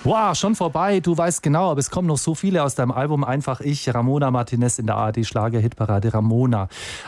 Wow, schon vorbei, du weißt genau, aber es kommen noch so viele aus deinem Album Einfach ich, Ramona Martinez in der ARD Schlager-Hitparade. Ramona,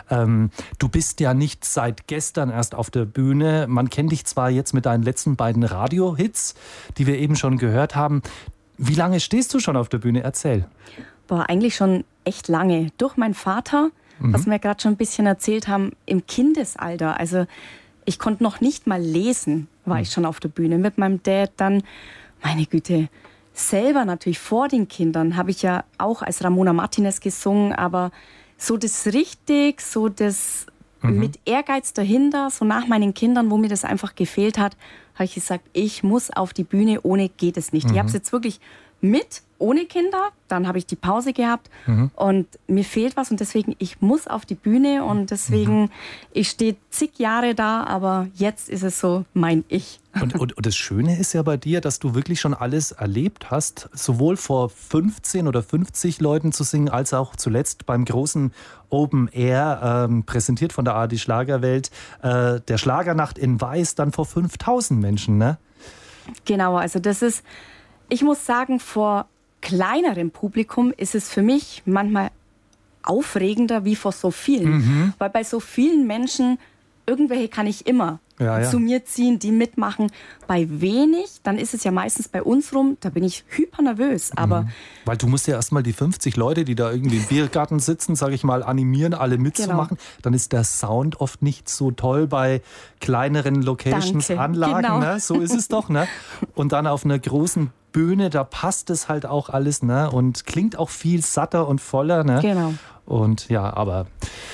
du bist ja nicht seit gestern erst auf der Bühne. Man kennt dich zwar jetzt mit deinen letzten beiden Radio-Hits, die wir eben schon gehört haben. Wie lange stehst du schon auf der Bühne? Erzähl. Boah, eigentlich schon echt lange. Durch meinen Vater, was wir gerade schon ein bisschen erzählt haben, im Kindesalter. Also ich konnte noch nicht mal lesen, war ich schon auf der Bühne. Mit meinem Dad dann, meine Güte, selber natürlich vor den Kindern habe ich ja auch als Ramona Martinez gesungen, aber so das richtig, so das mit Ehrgeiz dahinter, so nach meinen Kindern, wo mir das einfach gefehlt hat, habe ich gesagt, ich muss auf die Bühne, ohne geht es nicht. Ich habe es jetzt wirklich mit, ohne Kinder, dann habe ich die Pause gehabt und mir fehlt was und deswegen, ich muss auf die Bühne und deswegen, ich stehe zig Jahre da, aber jetzt ist es so mein Ich. Und das Schöne ist ja bei dir, dass du wirklich schon alles erlebt hast, sowohl vor 15 oder 50 Leuten zu singen, als auch zuletzt beim großen Open Air, präsentiert von der ARD Schlagerwelt, der Schlagernacht in Weiß, dann vor 5000 Menschen, ne? Genau, also das ist, ich muss sagen, vor kleinerem Publikum ist es für mich manchmal aufregender wie vor so vielen. Weil bei so vielen Menschen, irgendwelche kann ich immer zu mir ziehen, die mitmachen. Bei wenig, dann ist es ja meistens bei uns rum, da bin ich hyper nervös. Aber weil du musst ja erstmal die 50 Leute, die da irgendwie im Biergarten sitzen, sage ich mal, animieren, alle mitzumachen. Genau. Dann ist der Sound oft nicht so toll bei kleineren Locations, Anlagen. Genau. Ne? So ist es doch. Ne? Und dann auf einer großen Bühne, da passt es halt auch alles, ne? Und klingt auch viel satter und voller. Ne? Genau. Und ja, aber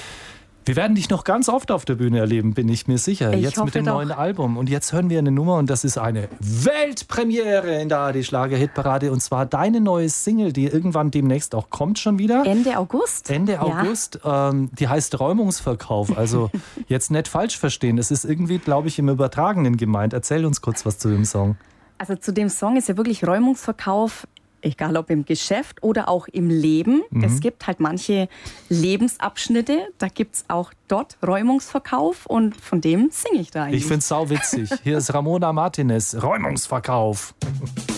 wir werden dich noch ganz oft auf der Bühne erleben, bin ich mir sicher. Ich jetzt hoffe mit dem doch. neuen Album. Und jetzt hören wir eine Nummer und das ist eine Weltpremiere in der ARD Schlager-Hitparade. Und zwar deine neue Single, die irgendwann demnächst auch kommt schon wieder. Ende August. Ende August. Die heißt Räumungsverkauf. Also jetzt nicht falsch verstehen. Es ist irgendwie, glaube ich, im Übertragenen gemeint. Erzähl uns kurz was zu dem Song. Also zu dem Song ist ja wirklich Räumungsverkauf, egal ob im Geschäft oder auch im Leben. Es gibt halt manche Lebensabschnitte, da gibt es auch dort Räumungsverkauf und von dem singe ich da eigentlich. Ich finde es sauwitzig. Hier ist Ramona Martinez, Räumungsverkauf.